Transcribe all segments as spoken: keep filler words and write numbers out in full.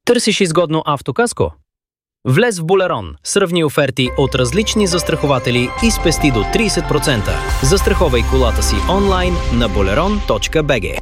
Търсиш изгодно автокаско? Влез в Болерон, сравни оферти от различни застрахователи и спести до трийсет процента. Застраховай колата си онлайн на болерон точка би джи.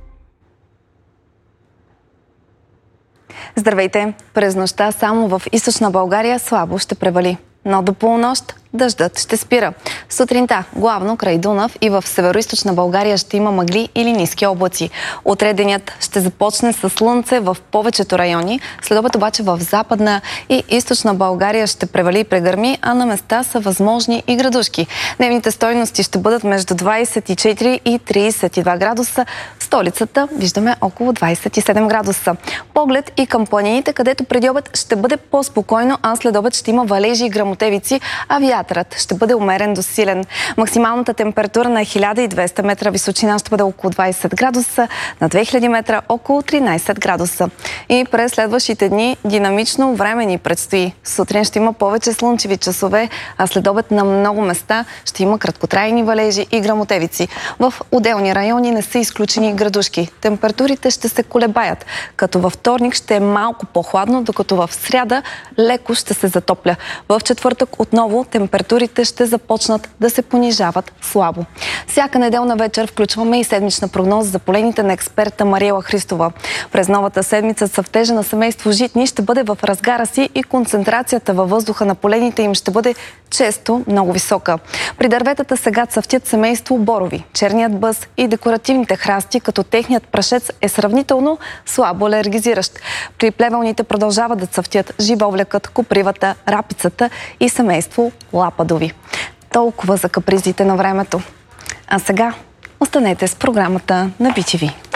Здравейте! През нощта само в източна България слабо ще превали, но до полунощ дъждът ще спира. Сутринта главно край Дунав и в североизточна България ще има мъгли или ниски облаци. Утре денят ще започне с слънце в повечето райони, следобед обаче в западна и източна България ще превали и прегърми, а на места са възможни и градушки. Дневните стойности ще бъдат между двайсет и четири и трийсет и два градуса. В столицата виждаме около двайсет и седем градуса. Поглед и към планините, където преди обед ще бъде по-спокойно, а следобед ще има валежи и гръмотевици, а вятърът ще бъде умерен до силен. Максималната температура на хиляда и двеста метра височина ще бъде около двайсет градуса, на две хиляди метра около тринайсет градуса. И през следващите дни динамично време ни предстои. Сутрин ще има повече слънчеви часове, а следобед на много места ще има краткотрайни валежи и гръмотевици. В отделни райони не са изключени градушки. Температурите ще се колебаят, като във вторник ще е малко по-хладно, докато в сряда леко ще се затопля. В четвъртък отново температурите ще започнат да се понижават слабо. Всяка неделна вечер включваме и седмична прогноза за полените на експерта Мариела Христова. През новата седмица цъфтежа на семейство житни ще бъде в разгара си и концентрацията във въздуха на полените им ще бъде често много висока. При дърветата сега цъфтят семейство борови, черният бъз и декоративните храсти, като техният прашец е сравнително слабо алергизиращ. При плевелните продължават да цъфтят живовлекът, копривата, рапицата и семейство лападови. Толкова за капризите на времето. А сега останете с програмата на Би Ти Ви.